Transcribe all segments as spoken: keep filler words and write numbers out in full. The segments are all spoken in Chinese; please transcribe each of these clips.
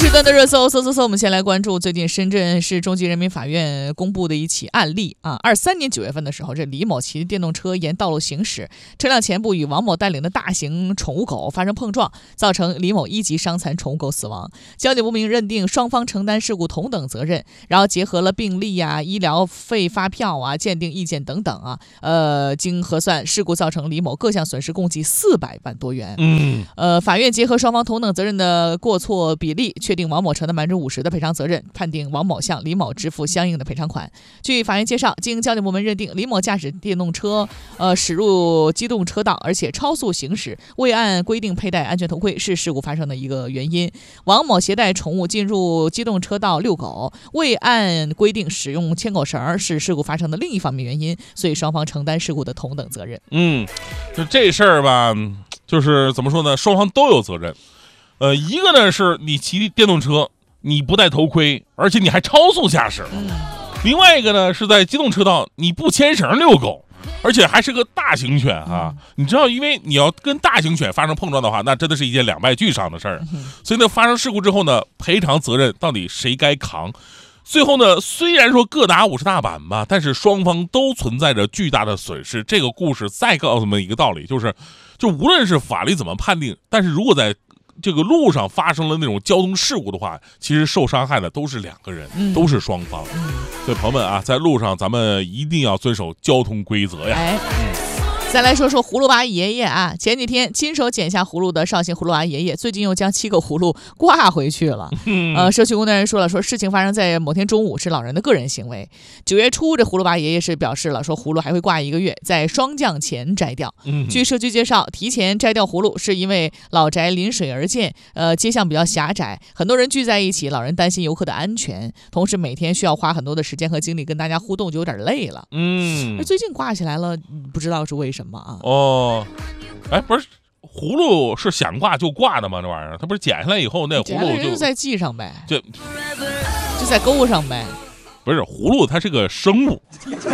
时段的热搜，搜搜搜，我们先来关注最近深圳市中级人民法院公布的一起案例啊。二三年九月份的时候，这李某骑电动车沿道路行驶，车辆前部与王某带领的大型宠物狗发生碰撞，造成李某一级伤残宠物狗死亡。交警不明认定双方承担事故同等责任，然后结合了病历啊、医疗费发票啊、鉴定意见等等啊，呃，经核算，事故造成李某各项损失共计四百万多元。 嗯， 呃，法院结合双方同等责任的过错比例，确定王某承担百分之五十的赔偿责任，判定王某向李某支付相应的赔偿款。据法院介绍，经交警部门认定，李某驾驶电动车呃驶入机动车道，而且超速行驶，未按规定佩戴安全头盔是事故发生的一个原因。王某携带宠物进入机动车道遛狗，未按规定使用牵狗绳是事故发生的另一方面原因，所以双方承担事故的同等责任。 嗯，就这事儿吧，就是怎么说呢，双方都有责任。呃，一个呢是你骑电动车，你不戴头盔，而且你还超速驾驶； 嗯、 另外一个呢是在机动车道你不牵绳遛狗，而且还是个大型犬啊！嗯、你知道，因为你要跟大型犬发生碰撞的话，那真的是一件两败俱伤的事儿。嗯、所以呢，发生事故之后呢，赔偿责任到底谁该扛？最后呢，虽然说各打五十大板吧，但是双方都存在着巨大的损失。这个故事再告诉我们一个道理，就是，就无论是法律怎么判定，但是如果在这个路上发生了那种交通事故的话，其实受伤害的都是两个人，嗯、都是双方。嗯、所以朋友们啊，在路上咱们一定要遵守交通规则呀。 哎嗯再来说说葫芦娃爷爷啊，前几天亲手剪下葫芦的绍兴葫芦娃爷爷，最近又将七个葫芦挂回去了。嗯、呃，社区工作人员说了，说事情发生在某天中午，是老人的个人行为。九月初，这葫芦娃爷爷是表示了，说葫芦还会挂一个月，在霜降前摘掉。嗯、据社区介绍，提前摘掉葫芦是因为老宅临水而建，呃，街巷比较狭窄，很多人聚在一起，老人担心游客的安全，同时每天需要花很多的时间和精力跟大家互动，就有点累了。嗯，最近挂起来了，不知道是为什么。 哦，哎，不是，葫芦是想挂就挂的吗？这玩意儿，它不是剪下来以后那葫芦就再系上呗， 就就再勾上呗。 不是，葫芦它是个生物，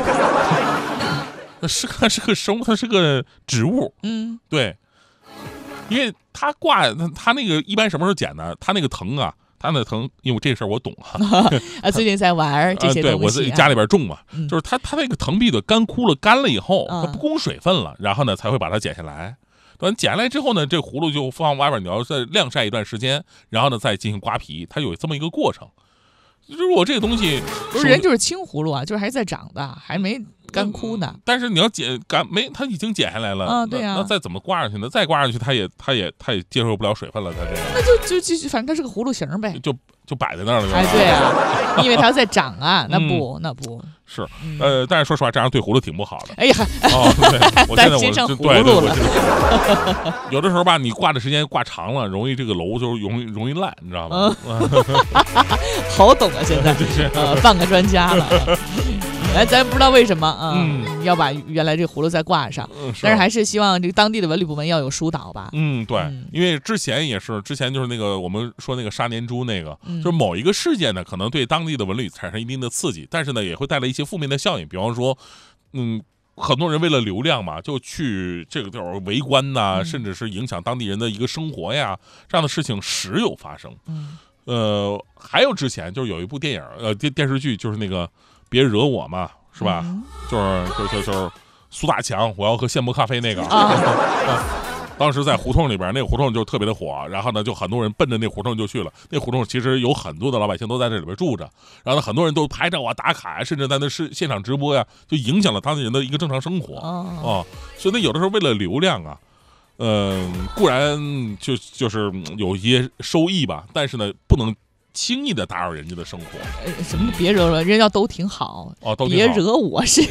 是它是个生物，它是个植物。嗯，对，因为它挂它那个一般什么时候剪呢？它那个藤啊。他那藤，因为这事儿我懂哈， 啊，最近在玩这些东西、啊呃，对我自己家里边种嘛，嗯、就是它它那个藤壁的干枯了，干了以后，它不供水分了，然后呢才会把它剪下来。等剪下来之后呢，这葫芦就放外边，你要再晾晒一段时间，然后呢再进行刮皮，它有这么一个过程。如果这个东西不是人就是青葫芦啊，就是还在长的，还没干枯呢。 但是你要剪干没，它已经剪下来了啊，对呀、啊， 那再怎么挂上去呢？再挂上去，它也它也它也接受不了水分了，它这个那就就继续，反正它是个葫芦形呗， 就就摆在那儿了。 哎，对啊，你以为它要再长啊？那不，那不是，呃，但是说实话，这样对葫芦挺不好的。 哎呀， 哦，对，我现在我就对对对，有的时候吧，你挂的时间挂长了，容易这个楼就容易容易烂，你知道吗？ 好懂啊，现在呃，半个专家了。来，咱不知道为什么啊，嗯、要把原来这个葫芦再挂上，嗯、是但是还是希望这个当地的文旅部门要有疏导吧。 嗯，对，嗯、因为之前也是，之前就是那个我们说那个杀年猪那个，嗯、就是某一个事件呢，可能对当地的文旅产生一定的刺激，但是呢，也会带来一些负面的效应，比方说，嗯。很多人为了流量嘛，就去这个地儿围观呐、啊，嗯、甚至是影响当地人的一个生活呀，这样的事情时有发生。嗯，呃，还有之前就是有一部电影，呃，电电视剧，就是那个别惹我嘛，是吧？嗯、就是就就就是苏大强，我要喝现磨咖啡那个。啊当时在胡同里边，那个胡同就特别的火，然后呢，就很多人奔着那胡同就去了。那胡同其实有很多的老百姓都在这里边住着，然后呢，很多人都拍照啊、打卡啊，甚至在那是现场直播呀，就影响了当地人的一个正常生活啊、哦。所以呢，有的时候为了流量啊，嗯、呃，固然就就是有一些收益吧，但是呢，不能轻易的打扰人家的生活。 呃、什么别惹了，人家都挺好哦，都挺好，别惹我是。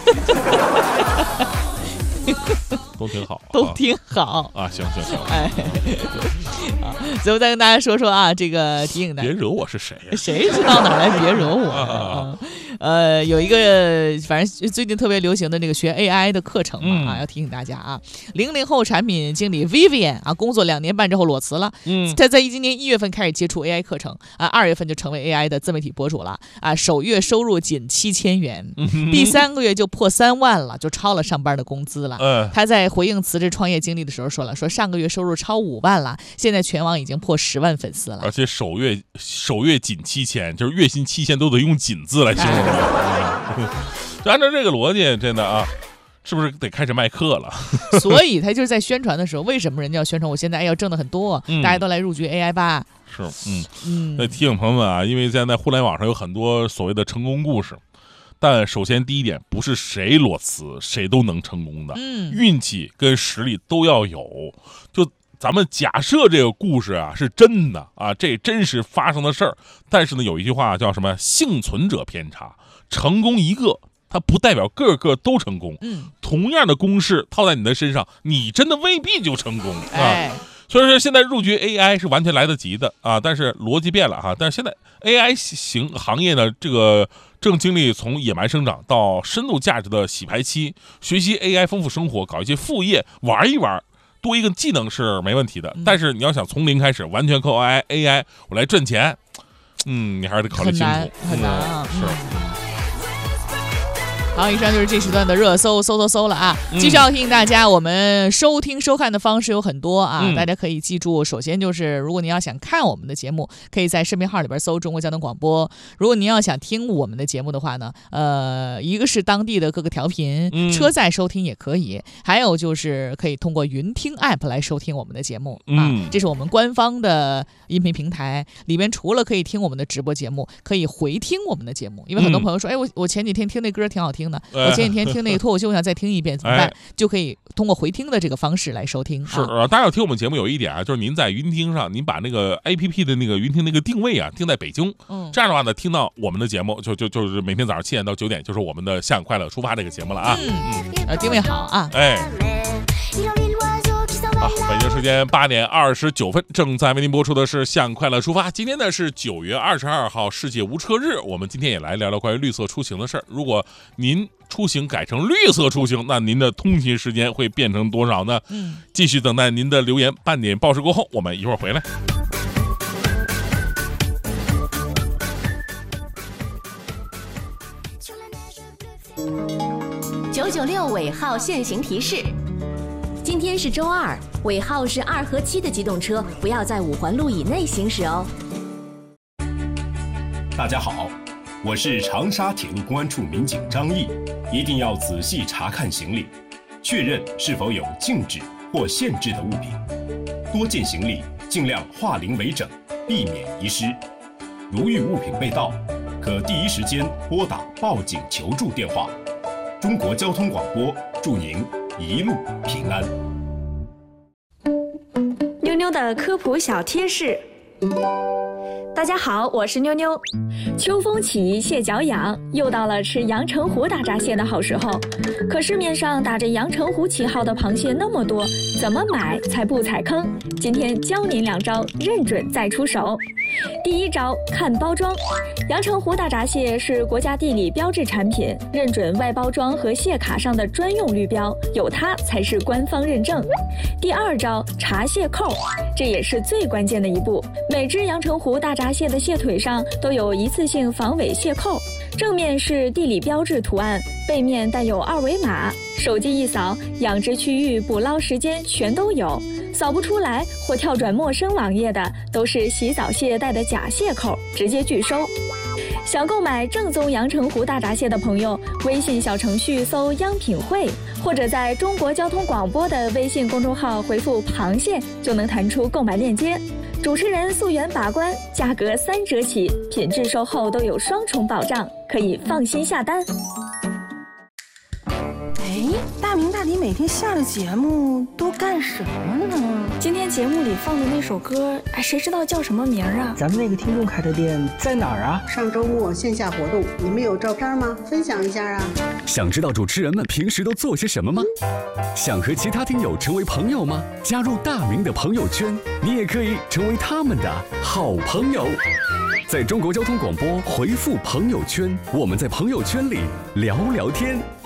都挺好， 都挺好啊！行行行， 哎，啊，最后再跟大家说说啊，这个提醒大家， 别惹我是谁呀、啊？ 谁知道哪来别惹我啊？ 呃，有一个反正最近特别流行的那个学 A I 的课程嘛，啊， 嗯、 要提醒大家啊，零零后产品经理 Vivian 啊，工作两年半之后裸辞了。 嗯， 他在今年一月份开始接触 A I 课程啊，二月份就成为 A I 的自媒体博主了啊，首月收入仅七千元， 嗯、 第三个月就破三万了，就超了上班的工资了。 嗯， 他在回应辞职创业经历的时候说了，说上个月收入超五万了，现在全网已经破十万粉丝了， 而且首月首月仅七千，就是月薪七千都得用仅字来形容了。就按照这个逻辑，真的啊，是不是得开始卖课了？ 所以他就是在宣传的时候，为什么人家要宣传我现在哎要挣的很多、嗯，大家都来入局 A I 吧？ 是，嗯嗯。那提醒朋友们啊，因为现在互联网上有很多所谓的成功故事。但首先第一点，不是谁裸辞谁都能成功的， 嗯， 运气跟实力都要有。就咱们假设这个故事啊是真的啊，这真实发生的事儿。但是呢，有一句话叫什么？幸存者偏差，成功一个，它不代表个个都成功。 嗯，同样的公式套在你的身上，你真的未必就成功啊。 哎， 所以说现在入局 A I 是完全来得及的啊，但是逻辑变了哈。但是现在 A I 型行业呢，这个正经历从野蛮生长到深度价值的洗牌期，学习 A I 丰富生活，搞一些副业玩一玩，多一个技能是没问题的。嗯、但是你要想从零开始，完全靠 A I A I 我来赚钱，嗯，你还是得考虑清楚， 很难很难啊， 嗯、是。 好，以上就是这时段的热搜，搜搜搜了啊！继续要提醒大家，我们收听收看的方式有很多啊， 嗯、 大家可以记住。首先就是，如果您要想看我们的节目，可以在视频号里边搜中国交通广播。如果您要想听我们的节目的话呢，呃，一个是当地的各个调频， 嗯、 车载收听也可以，还有就是可以通过云听 app 来收听我们的节目、 嗯、 啊。这是我们官方的音频平台，里边除了可以听我们的直播节目，可以回听我们的节目。因为很多朋友说，嗯、哎，我我前几天听那歌挺好听。我前几天听那个脱口秀，我想再听一遍怎么办？ 哎、 就可以通过回听的这个方式来收听。 是，呃，大家要听我们节目有一点啊，就是您在云听上，您把那个 A P P 的那个云听那个定位啊定在北京， 嗯， 这样的话呢，听到我们的节目就就就是每天早上七点到九点，就是我们的向快乐出发这个节目了啊。 嗯，嗯呃，定位好啊。 哎。啊，北京时间八点二十九分，正在为您播出的是《向快乐出发》。今天呢是九月二十二号，世界无车日。我们今天也来聊聊关于绿色出行的事儿。如果您出行改成绿色出行，那您的通勤时间会变成多少呢？ 嗯， 继续等待您的留言。半点报时过后，我们一会儿回来。 九九六尾号限行提示。今天是周二，尾号是二和七的机动车不要在五环路以内行驶哦。 大家好，我是长沙铁路公安处民警张毅，一定要仔细查看行李，确认是否有禁止或限制的物品。多件行李尽量化零为整，避免遗失。如遇物品被盗，可第一时间拨打报警求助电话。中国交通广播祝您一路平安。 妞妞的科普小贴士。大家好，我是妞妞。秋风起，蟹脚痒，又到了吃阳澄湖大闸蟹的好时候。可市面上打着阳澄湖旗号的螃蟹那么多，怎么买才不踩坑？今天教您两招，认准再出手。第一招，看包装。阳澄湖大闸蟹是国家地理标志产品，认准外包装和蟹卡上的专用绿标，有它才是官方认证。第二招，查蟹扣，这也是最关键的一步。每只阳澄湖大闸蟹的蟹腿上都有一次性防伪蟹扣，正面是地理标志图案，背面带有二维码，手机一扫，养殖区域、捕捞时间全都有。扫不出来或跳转陌生网页的，都是洗澡蟹带的假蟹扣，直接拒收。想购买正宗阳澄湖大闸蟹的朋友，微信小程序搜央品汇，或者在中国交通广播的微信公众号回复螃蟹，就能弹出购买链接。主持人溯源把关，价格三折起，品质售后都有双重保障，可以放心下单。 哎， 哎，大明大迪每天下了节目都干什么呢？ 今天节目里放的那首歌，哎，谁知道叫什么名啊？ 咱们那个听众开的店在哪儿啊？ 上周末线下活动，你们有照片吗？分享一下啊！ 想知道主持人们平时都做些什么吗？想和其他听友成为朋友吗？加入大明的朋友圈，你也可以成为他们的好朋友。在中国交通广播回复朋友圈，我们在朋友圈里聊聊天。